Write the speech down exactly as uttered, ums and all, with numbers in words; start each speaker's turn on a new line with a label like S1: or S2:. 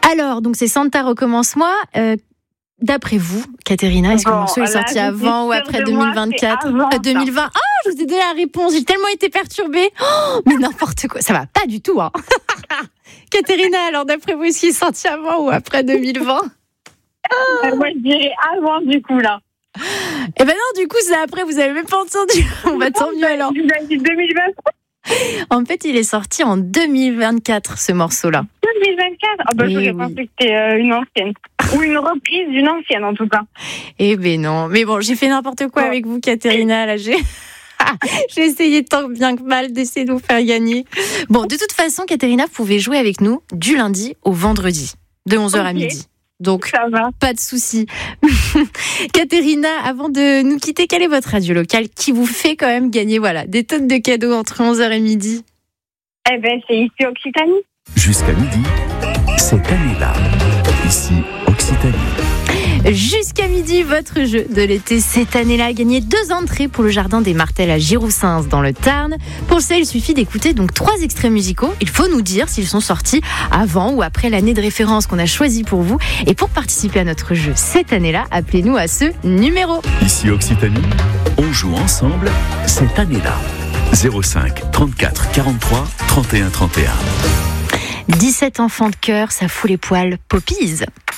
S1: Alors, donc c'est Santa recommence-moi. Euh, d'après vous, Caterina, est-ce que
S2: Bon,
S1: le morceau est
S2: là,
S1: sorti
S2: je suis
S1: avant ou
S2: sûre
S1: après
S2: de
S1: deux
S2: moi,
S1: mille vingt-quatre
S2: c'est avant
S1: euh, deux mille vingt
S2: ça.
S1: Ah, je vous ai donné la réponse. J'ai tellement été perturbée. Oh, mais n'importe quoi. Ça va pas du tout, hein. Caterina, alors d'après vous, est-ce qu'il est sorti avant ou après deux mille vingt
S2: Euh, moi, je dirais avant, du coup, là.
S1: Eh ben non, du coup, c'est après. Vous avez même pas entendu. On va tant mieux alors.
S2: Je vous ai dit deux mille vingt.
S1: En fait, il est sorti en deux mille vingt-quatre, ce morceau-là.
S2: deux mille vingt-quatre. Ah bah,
S1: Eh
S2: j'aurais
S1: oui.
S2: pensé que c'était euh, une ancienne. Ou une reprise d'une ancienne, en tout cas.
S1: Eh ben non. Mais bon, j'ai fait n'importe quoi
S2: Ouais.
S1: avec vous, Caterina. Là, j'ai... j'ai essayé tant bien que mal d'essayer de vous faire gagner. Bon, de toute façon, Caterina, vous pouvez jouer avec nous du lundi au vendredi, de onze heures à
S2: Ok.
S1: midi. Donc,
S2: Ça va.
S1: pas de souci. Caterina, avant de nous quitter, quelle est votre radio locale qui vous fait quand même gagner voilà, des tonnes de cadeaux entre onze heures et midi?
S2: Eh ben, c'est ici Occitanie.
S3: Jusqu'à midi, cette année-là. Ici, Occitanie.
S1: Jusqu'à midi, votre jeu de l'été cette année-là. Gagnez deux entrées pour le jardin des Martels à Giroussens dans le Tarn. Pour ça, il suffit d'écouter donc trois extraits musicaux. Il faut nous dire s'ils sont sortis avant ou après l'année de référence qu'on a choisie pour vous. Et pour participer à notre jeu cette année-là, appelez-nous à ce numéro.
S3: Ici, Occitanie, on joue ensemble cette année-là. zéro cinq trente-quatre quarante-trois trente et un trente et un.
S1: dix-sept enfants de cœur, ça fout les poils. Poppies.